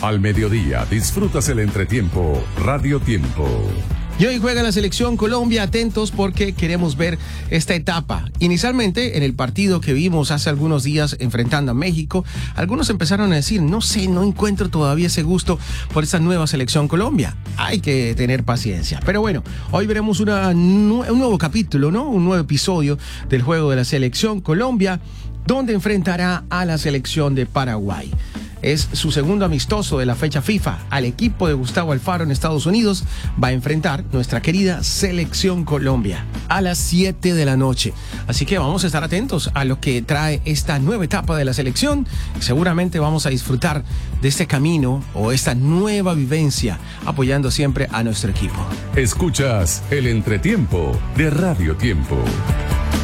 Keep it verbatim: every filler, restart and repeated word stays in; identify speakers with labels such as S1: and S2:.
S1: Al mediodía disfrutas el entretiempo Radio Tiempo.
S2: Y hoy juega la selección Colombia, atentos porque queremos ver esta etapa. Inicialmente, en el partido que vimos hace algunos días enfrentando a México, algunos empezaron a decir, no sé, no encuentro todavía ese gusto por esta nueva selección Colombia. Hay que tener paciencia. Pero bueno, hoy veremos una, un nuevo capítulo, ¿no? Un nuevo episodio del juego de la selección Colombia, donde enfrentará a la selección de Paraguay. Es su segundo amistoso de la fecha FIFA. Al equipo de Gustavo Alfaro en Estados Unidos va a enfrentar nuestra querida Selección Colombia a las siete de la noche. Así que vamos a estar atentos a lo que trae esta nueva etapa de la selección. Seguramente vamos a disfrutar de este camino o esta nueva vivencia apoyando siempre a nuestro equipo.
S1: Escuchas el entretiempo de Radio Tiempo.